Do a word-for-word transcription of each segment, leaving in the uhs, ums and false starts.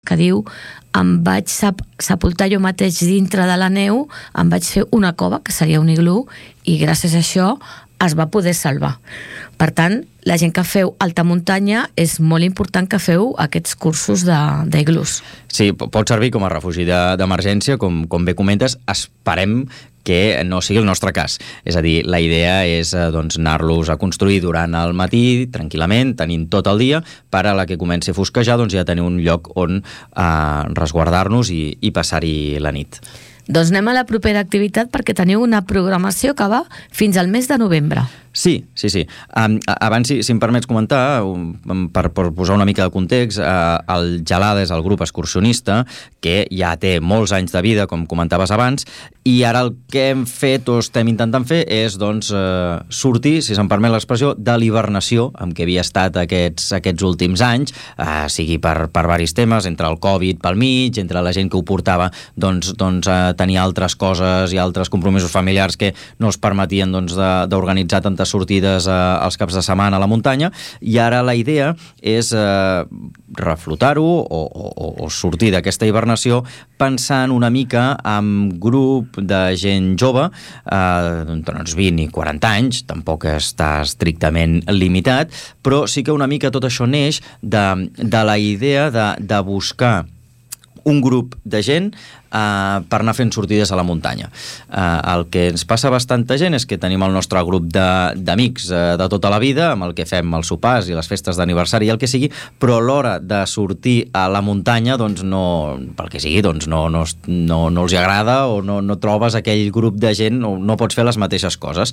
que diu em vaig sep sepultar jo mateix dintre de la neu, em vaig fer una cova, que seria un iglú, i gràcies a això es va poder salvar. Per tant, la gent que feu alta muntanya és molt important que feu aquests cursos d'iglús. Sí, pot servir com a refugi d'emergència, com, com bé comentes. Esperem que no sigui el nostre cas. És a dir, la idea és doncs, anar-los a construir durant el matí, tranquil·lament, tenint tot el dia, per a la que comenci a fosquejar, doncs ja tenir un lloc on eh, resguardar-nos i, i passar-hi la nit. Doncs anem a la propera activitat perquè teniu una programació que va fins al mes de novembre. Sí, sí, sí. Um, abans, si, si em permets comentar, um, per, per posar una mica de context, uh, el Gelades, el grup excursionista, que ja té molts anys de vida, com comentaves abans, i ara el que hem fet o estem intentant fer és doncs, uh, sortir, si se'm permet l'expressió, de l'hibernació amb què havia estat aquests, aquests últims anys, uh, sigui per, per varis temes, entre el Covid pel mig, entre la gent que ho portava doncs, doncs, uh, tenia altres coses i altres compromisos familiars que no es permetien doncs, d'organitzar tantes sortides eh, als caps de setmana a la muntanya, i ara la idea és eh, reflotar-ho o, o, o sortir d'aquesta hibernació pensant una mica amb grup de gent jove, eh, entre uns vint i quaranta anys, tampoc està estrictament limitat, però sí que una mica tot això neix de, de la idea de, de buscar un grup de gent Uh, per anar fent sortides a la muntanya. Uh, el que ens passa a bastanta gent és que tenim el nostre grup d'amics uh, de tota la vida, amb el que fem els sopars i les festes d'aniversari i el que sigui, però a l'hora de sortir a la muntanya, doncs no, pel que sigui, doncs no, no, no, no els agrada o no, no trobes aquell grup de gent, o no pots fer les mateixes coses.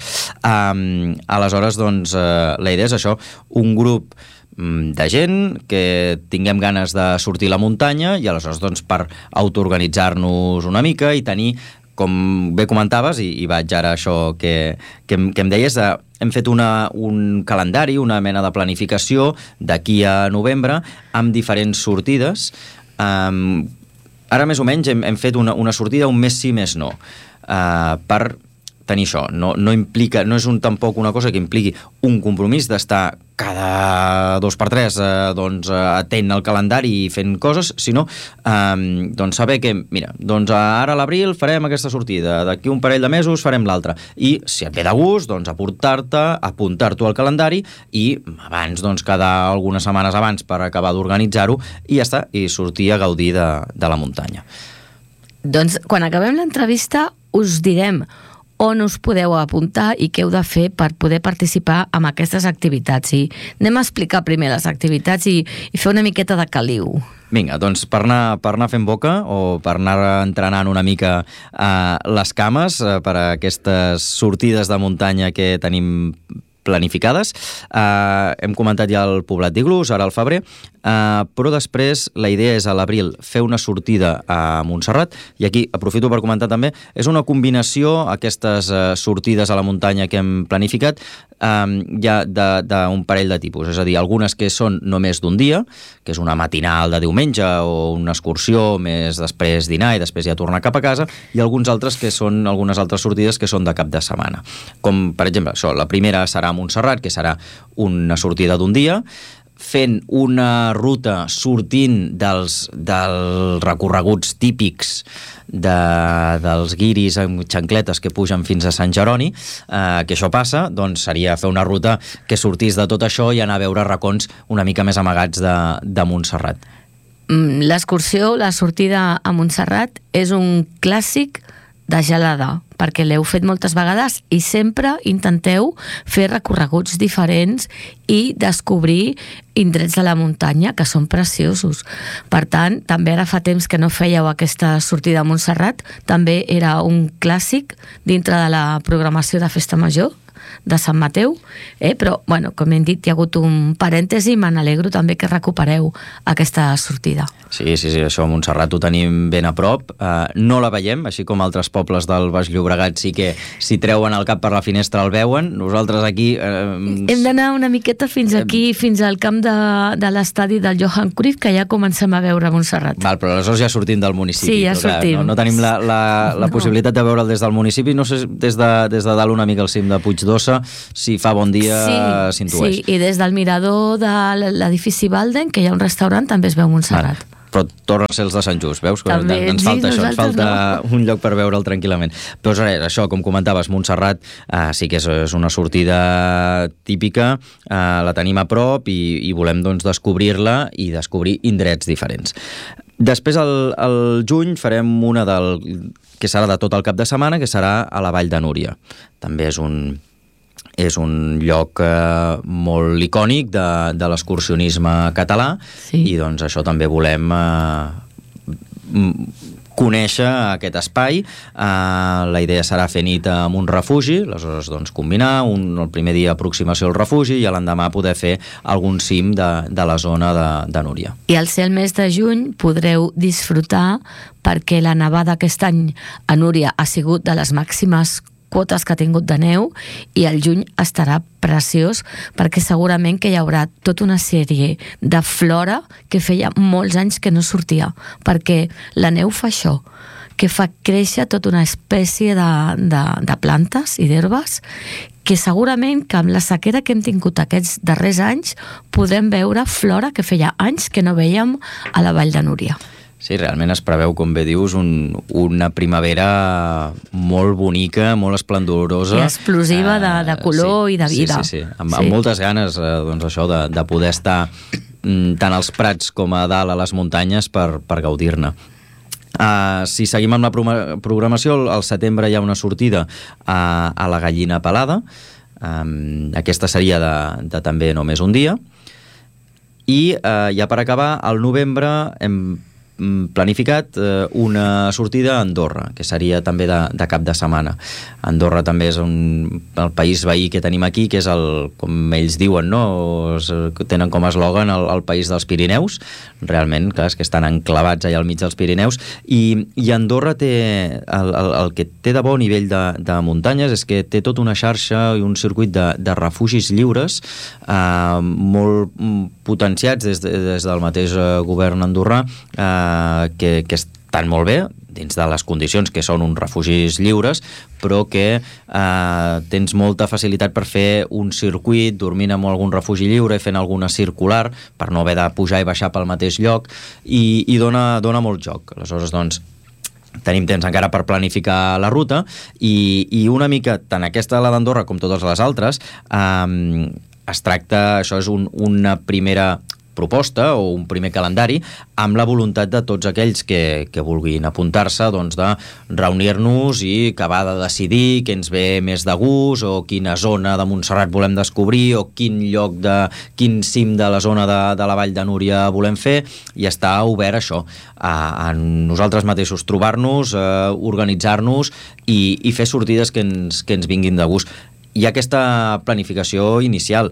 Um, aleshores, doncs, uh, la idea és això, un grup de gent que tinguem ganes de sortir a la muntanya i aleshores doncs per autoorganitzar-nos una mica i tenir, com bé comentaves, i, i vaig ara això que, que, que em deies, de, hem fet una, un calendari, una mena de planificació d'aquí a novembre amb diferents sortides. Um, ara més o menys hem, hem fet una, una sortida un mes sí, mes no, uh, per tenir això. No, no implica, no és un, tampoc una cosa que impliqui un compromís d'estar cada dos per tres eh, doncs, atent al calendari i fent coses, sinó eh, doncs saber que, mira, doncs ara a l'abril farem aquesta sortida, d'aquí un parell de mesos farem l'altra, i si et ve de gust, doncs aportar-te, apuntar-t'ho al calendari i abans, doncs quedar algunes setmanes abans per acabar d'organitzar-ho i ja està, i sortir a gaudir de, de la muntanya. Doncs quan acabem l'entrevista us direm on us podeu apuntar i què heu de fer per poder participar en aquestes activitats. I anem a explicar primer les activitats i, i fer una miqueta de caliu. Vinga, doncs per anar, per anar fent boca o per anar entrenant una mica eh, les cames eh, per a aquestes sortides de muntanya que tenim planificades. Uh, hem comentat ja el Poblat d'Iglús, ara al febrer, uh, però després la idea és a l'abril fer una sortida a Montserrat, i aquí aprofito per comentar també, és una combinació, aquestes uh, sortides a la muntanya que hem planificat, um, ja d'un parell de tipus, és a dir, algunes que són només d'un dia, que és una matinal de diumenge o una excursió, més després dinar i després ja tornar cap a casa, i alguns altres que són, algunes altres sortides que són de cap de setmana. Com, per exemple, això, la primera serà Montserrat, que serà una sortida d'un dia, fent una ruta sortint dels, dels recorreguts típics de, dels guiris amb xancletes que pugen fins a Sant Jeroni, eh, que això passa, doncs seria fer una ruta que sortís de tot això i anar a veure racons una mica més amagats de, de Montserrat. L'excursió, la sortida a Montserrat és un clàssic de gelada, perquè l'heu fet moltes vegades i sempre intenteu fer recorreguts diferents i descobrir indrets de la muntanya que són preciosos. Per tant, també ara fa temps que no fèieu aquesta sortida a Montserrat, també era un clàssic dintre de la programació de Festa Major de Sant Mateu, eh? Però, bueno, com hem dit, hi ha hagut un parèntesi i me n'alegro també que recupereu aquesta sortida. Sí, sí, sí, això a Montserrat ho tenim ben a prop, uh, no la veiem, així com altres pobles del Baix Llobregat sí que si treuen el cap per la finestra el veuen, nosaltres aquí... Uh, hem d'anar una miqueta fins aquí, fins al camp de, de l'estadi del Johan Cruyff, que ja comencem a veure Montserrat. Val, però aleshores ja sortim del municipi. Sí, ja però, sortim. Clar, no, no tenim la, la, la no. possibilitat de veure'l des del municipi, no sé, des de, des de dalt una mica al cim de Puigdossa, si fa bon dia s'intueix. Sí, sí, i des del mirador de l'edifici Walden, que hi ha un restaurant, també es veu Montserrat. Vale. però torna a ser els de Sant Just, veus? També, ens sí, falta això, ens falta no. un lloc per veure'l tranquil·lament. Però res, això, com comentaves, Montserrat eh, sí que és, és una sortida típica, eh, la tenim a prop i, i volem doncs, descobrir-la i descobrir indrets diferents. Després, al, al juny, farem una del, que serà de tot el cap de setmana, que serà a la Vall de Núria. També és un... és un lloc eh, molt icònic de, de l'excursionisme català, sí. I doncs això també volem eh, conèixer aquest espai. Eh, la idea serà fer nit en un refugi, aleshores doncs, combinar un, el primer dia aproximació al refugi i l'endemà poder fer algun cim de, de la zona de, de Núria. I al ser el mes de juny podreu disfrutar, perquè la nevada aquest any a Núria ha sigut de les màximes quotes que ha tingut de neu, i el juny estarà preciós perquè segurament que hi haurà tota una sèrie de flora que feia molts anys que no sortia, perquè la neu fa això, que fa créixer tota una espècie de, de, de plantes i d'herbes que segurament que amb la sequera que hem tingut aquests darrers anys podem veure flora que feia anys que no veiem a la Vall de Núria. Sí, realment es preveu, com bé dius, un, una primavera molt bonica, molt esplendorosa. I explosiva de, de color sí, i de vida. Sí, sí, sí. Amb, sí. amb moltes ganes eh, doncs això de, de poder estar mm, tant als prats com a dalt a les muntanyes per, per gaudir-ne. Uh, si seguim amb la programació, al setembre hi ha una sortida a, a la Gallina Pelada. Um, aquesta seria de, de també només un dia. I uh, ja per acabar, al novembre hem planificat eh, una sortida a Andorra, que seria també de, de cap de setmana. Andorra també és un, el país veí que tenim aquí, que és el, com ells diuen, no? Es, tenen com a eslògan el, el país dels Pirineus. Realment, clar, és que estan enclavats allà al mig dels Pirineus, i, i Andorra té el, el, el que té de bon nivell de, de muntanyes és que té tota una xarxa i un circuit de, de refugis lliures eh, molt potenciats des, de, des del mateix govern andorrà, eh, que, que estan molt bé dins de les condicions que són uns refugis lliures, però que eh, tens molta facilitat per fer un circuit, dormint en algun refugi lliure, fent alguna circular, per no haver de pujar i baixar pel mateix lloc, i, i dona, dona molt joc. Aleshores, doncs, tenim temps encara per planificar la ruta, i, i una mica, tant aquesta, la d'Andorra, com totes les altres, eh, es tracta, això és un, una primera proposta o un primer calendari amb la voluntat de tots aquells que, que vulguin apuntar-se, doncs, de reunir-nos i acabar de decidir què ens ve més de gust, o quina zona de Montserrat volem descobrir, o quin lloc de quin cim de la zona de, de la Vall de Núria volem fer, i està obert això a, a nosaltres mateixos trobar-nos, a organitzar-nos i, i fer sortides que ens, que ens vinguin de gust. Hi ha aquesta planificació inicial.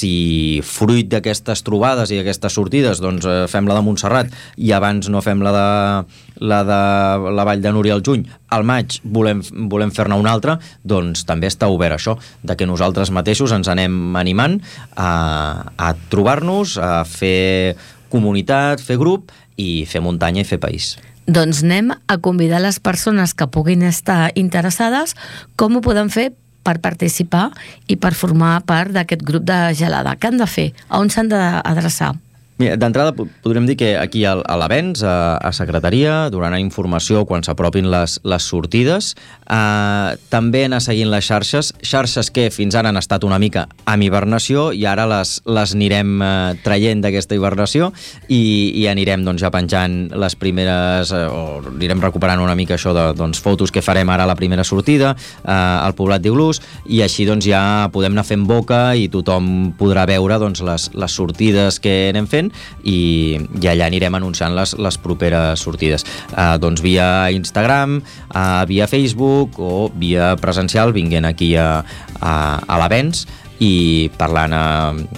Si fruit d'aquestes trobades i d'aquestes sortides doncs eh, fem la de Montserrat i abans no fem la de la de la Vall de Núria al juny, al maig volem, volem fer-ne una altra, doncs també està obert això, de que nosaltres mateixos ens anem animant a, a trobar-nos, a fer comunitat, fer grup i fer muntanya i fer país. Doncs anem a convidar les persones que puguin estar interessades. Com ho poden fer per participar i per formar part d'aquest grup de gelada? Què han de fer? A on s'han d'adreçar? D'entrada podrem dir que aquí a l'Avenç, a, a Secretaria, donaran informació quan s'apropin les, les sortides. Uh, també anar seguint les xarxes, xarxes que fins ara han estat una mica amb hibernació i ara les, les anirem uh, traient d'aquesta hibernació i, i anirem doncs, ja penjant les primeres, uh, o anirem recuperant una mica això de doncs, fotos que farem ara a la primera sortida uh, al Poblat d'Iglús, i així doncs, ja podem anar fent boca i tothom podrà veure doncs, les, les sortides que anem fent, i, i allà anirem anunciant les, les properes sortides. Uh, doncs via Instagram, uh, via Facebook o via presencial, vinguent aquí a, a, a l'Avenç i parlant a,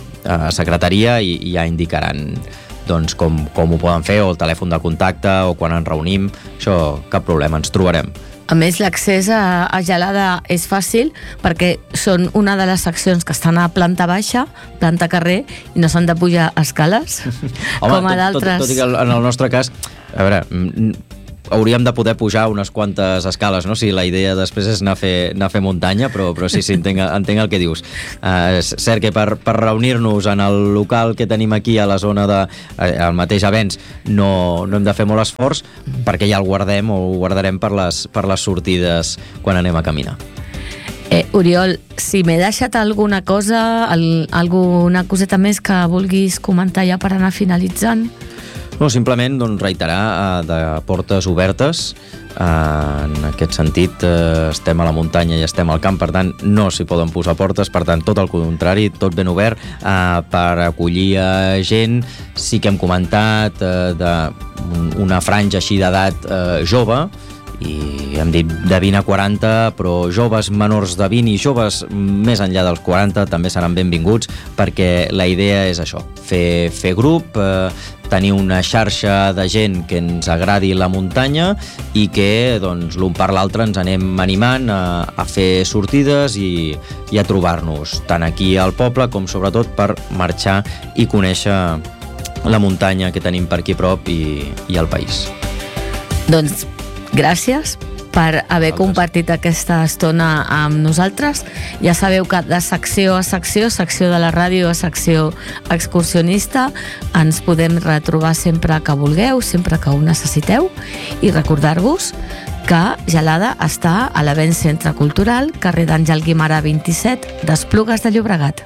a Secretaria, i, i ja indicaran doncs, com, com ho poden fer, o el telèfon de contacte, o quan ens reunim. Això, cap problema, ens trobarem. A més, l'accés a, a gelada és fàcil perquè són una de les seccions que estan a planta baixa, planta carrer, i no s'han de pujar escales. Home, com a d'altres. Tot, tot, tot i que en el nostre cas, a veure, hauríem de poder pujar unes quantes escales, no? Si la idea després és anar a fer, anar a fer muntanya, però, però sí, sí, entenc, entenc el que dius. Uh, és cert que per, per reunir-nos en el local que tenim aquí a la zona de, eh, al mateix Avenç, no, no hem de fer molt esforç, perquè ja el guardem o ho guardarem per les, per les sortides quan anem a caminar. Eh, Oriol, si m'he deixat alguna cosa, el, alguna coseta més que vulguis comentar ja per anar finalitzant? No, simplement doncs, reiterar eh, de portes obertes. Eh, en aquest sentit, eh, estem a la muntanya i estem al camp, per tant, no s'hi poden posar portes, per tant, tot el contrari, tot ben obert eh, per acollir a gent. Sí que hem comentat eh, de una franja així d'edat eh, jove, i hem dit de vint a quaranta, però joves menors de vint i joves més enllà dels quaranta també seran benvinguts, perquè la idea és això, fer, fer grup, eh, tenir una xarxa de gent que ens agradi la muntanya i que doncs, l'un per l'altre ens anem animant a, a fer sortides i, i a trobar-nos, tant aquí al poble com sobretot per marxar i conèixer la muntanya que tenim per aquí a prop i, i el país. Doncs gràcies per haver compartit aquesta estona amb nosaltres. Ja sabeu que de secció a secció, secció de la ràdio a secció excursionista, ens podem retrobar sempre que vulgueu, sempre que ho necessiteu, i recordar-vos que Gelada està a l'Avenç Centre Cultural, carrer d'Àngel Guimerà vint-i-set, d'Esplugues de Llobregat.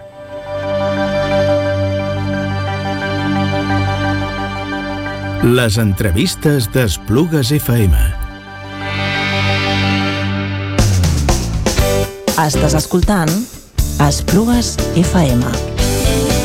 Les entrevistes d'Esplugues F M. Estàs escoltant Esplugues F M.